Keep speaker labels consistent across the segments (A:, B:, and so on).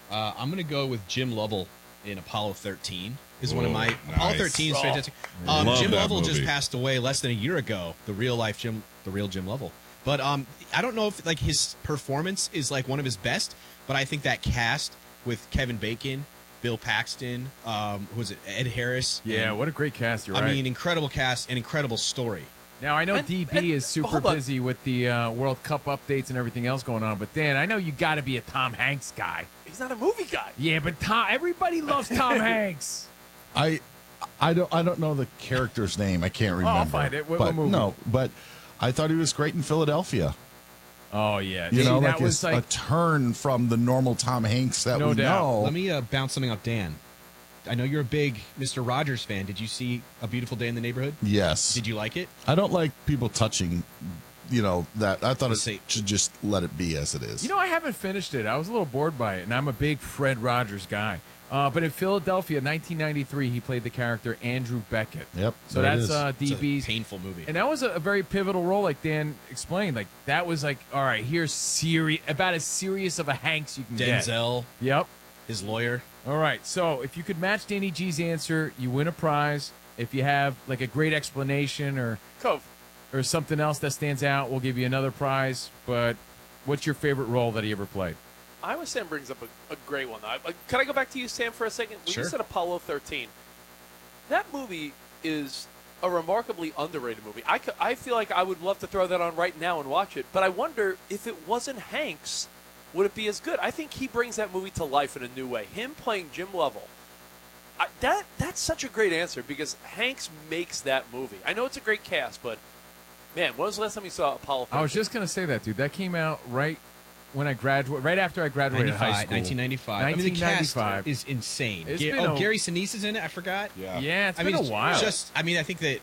A: I'm going to go with Jim Lovell in Apollo 13. Is one of my
B: nice.
A: Apollo 13 is fantastic.
B: Love
A: Jim
B: that
A: Lovell just
B: movie.
A: passed away less than a year ago. The real Jim Lovell. But I don't know if like his performance is like one of his best. But I think that cast with Kevin Bacon, Bill Paxton, who was it, Ed Harris?
C: Yeah, what a great cast. You're right.
A: I mean, incredible cast and incredible story.
C: Now, I know
D: And-
C: DB is super
D: hold on.
C: busy with the World Cup updates and everything else going on, but Dan, I know you got to be a Tom Hanks guy.
D: He's not a movie guy.
C: Yeah, but everybody loves Tom Hanks.
E: I don't know the character's name. I can't remember.
C: I'll find it. What
E: but
C: movie?
E: no, but I thought he was great in Philadelphia.
C: Oh, yeah.
E: You know,
C: that
E: like
C: was
E: a turn from the normal Tom Hanks that
C: No
E: we
C: doubt.
E: know.
A: Let me bounce something up, Dan. I know you're a big Mr. Rogers fan. Did you see A Beautiful Day in the Neighborhood?
E: Yes.
A: Did you like it?
E: I don't like people touching, that. I thought it
A: See.
E: should just let it be as it is.
C: You know, I haven't finished it. I was a little bored by it, and I'm a big Fred Rogers guy. But in Philadelphia, 1993, he played the character Andrew Beckett.
E: Yep,
C: So
E: there it
C: that's
E: is.
A: It's a
C: DB's.
A: painful movie.
C: And that was a very pivotal role, like Dan explained. Like, that was like, all right, here's about as serious of a Hanks you can get.
A: Denzel,
C: Yep.
A: his lawyer.
C: All right, so if you could match Danny G's answer, you win a prize. If you have like a great explanation or
D: Cove.
C: something else that stands out, we'll give you another prize. But what's your favorite role that he ever played?
D: Iowa Sam brings up a great one. Can I go back to you, Sam, for a second? When
A: Sure.
D: you said Apollo 13, that movie is a remarkably underrated movie. I feel like I would love to throw that on right now and watch it, but I wonder if it wasn't Hanks, would it be as good? I think he brings that movie to life in a new way. Him playing Jim Lovell, that's such a great answer because Hanks makes that movie. I know it's a great cast, but, man, when was the last time you saw Apollo 13?
C: I was just gonna say that, dude. That came out right after I graduated high school.
A: 1995. I mean, the cast
C: 1995.
A: is insane.
C: It's been
A: Gary Sinise is in it. I forgot.
C: Yeah, it's
A: I
C: been
A: mean,
C: a while.
A: I think that,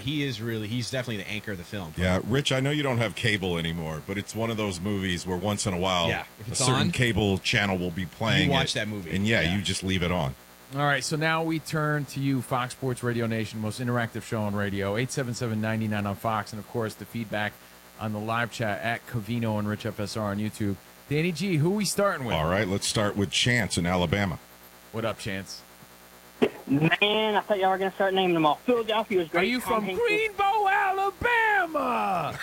A: he's definitely the anchor of the film.
B: Yeah, Rich, I know you don't have cable anymore, but it's one of those movies where once in a while
A: Yeah, if
B: a
A: it's
B: certain
A: on,
B: cable channel will be playing
A: you watch
B: it,
A: that movie.
B: And
A: Yeah.
B: you just leave it on.
C: All right, so now we turn to you, Fox Sports Radio Nation, most interactive show on radio, 877-99 on Fox, and, of course, the feedback on the live chat at Covino and Rich FSR on YouTube. Danny G, who are we starting with?
B: All right, let's start with Chance in Alabama.
C: What up, Chance?
F: Man, I thought y'all were going to start naming them all. Philadelphia was great.
C: Are you
F: Tom
C: from
F: Hanks was-
C: Greenbow, Alabama?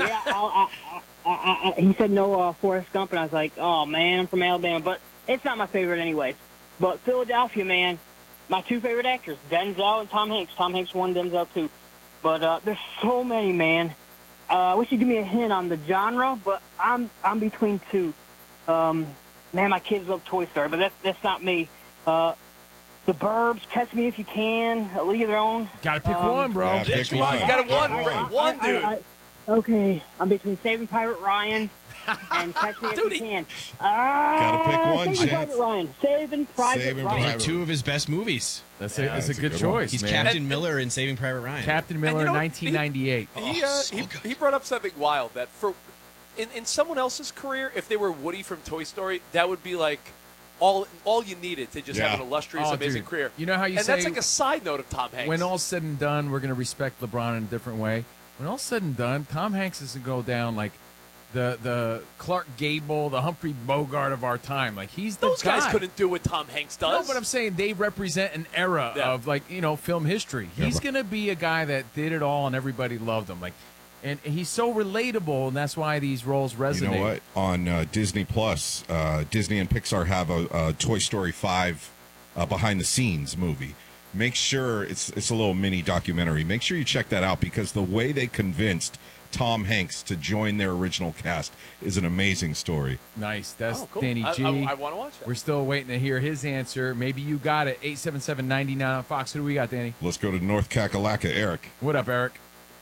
F: Yeah, he said no Forrest Gump, and I was like, oh, man, I'm from Alabama. But it's not my favorite anyways. But Philadelphia, man, my two favorite actors, Denzel and Tom Hanks. Tom Hanks won, Denzel too. But there's so many, man. I wish you'd give me a hint on the genre, but I'm between two. Man, my kids love Toy Story, but that's not me. The Burbs, Catch Me If You Can, A League of Their Own.
C: Gotta pick one, bro.
B: Yeah, pick
D: Come on,
B: one.
D: you got one, dude.
F: Okay, I'm between Saving Private Ryan and Catch Me If
D: Dude,
F: You Can.
B: Gotta pick one,
F: Saving
B: Chance.
F: Private Ryan. Saving Private
B: Saving
F: Ryan.
B: Private-
A: Two of his best movies.
C: That's
B: that's
C: a
B: a
C: good
B: good
C: choice,
A: He's
C: man.
A: Captain Miller in Saving Private Ryan.
C: Captain Miller
D: you know
C: in
D: what?
C: 1998.
D: He brought up something wild that in someone else's career, if they were Woody from Toy Story, that would be like all you needed to just have an illustrious,
C: Oh,
D: amazing
C: dude.
D: career.
C: You know how you
D: and
C: say
D: that's like a side note of Tom Hanks.
C: when all's said and done, we're going to respect LeBron in a different way. When all's said and done, Tom Hanks is going to go down like the Clark Gable, the Humphrey Bogart of our time. Like, he's the
D: Those
C: guy.
D: guys couldn't do what Tom Hanks
C: No,
D: does.
C: but I'm saying they represent an era
D: Yeah.
C: of, like, film history. He's going to be a guy that did it all and everybody loved him. Like, and he's so relatable, and that's why these roles resonate.
B: You know what? On Disney Plus, Disney and Pixar have a Toy Story 5 behind the scenes movie. Make sure it's a little mini documentary. Make sure you check that out because the way they convinced Tom Hanks to join their original cast is an amazing story.
C: Nice. That's
D: Oh, cool.
C: Danny G.
D: I want to watch that.
C: We're still waiting to hear his answer. Maybe you got it. 877-99 on Fox. Who do we got, Danny?
B: Let's go to North Kakalaka, Eric.
C: What up, Eric?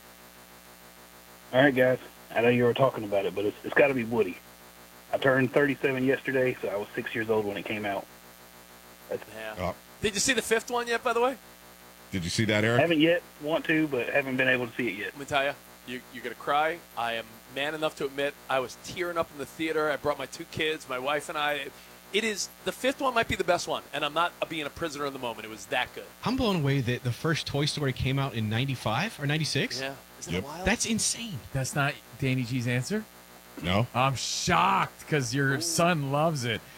G: All right, guys. I know you were talking about it, but it's got to be Woody. I turned 37 yesterday, so I was 6 years old when it came out.
D: Yeah. Did you see the fifth one yet, by the way?
B: Did you see that, Eric?
G: Haven't yet, want to, but haven't been able to see it yet.
D: Let me tell you, you're going to cry. I am man enough to admit I was tearing up in the theater. I brought my two kids, my wife and I. The fifth one might be the best one, and I'm not being a prisoner in the moment. It was that good.
A: I'm blown away that the first Toy Story came out in 95 or 96.
D: Yeah. Isn't it wild?
A: That's insane.
C: That's not Danny G's answer?
B: No?
C: I'm shocked because your son loves it.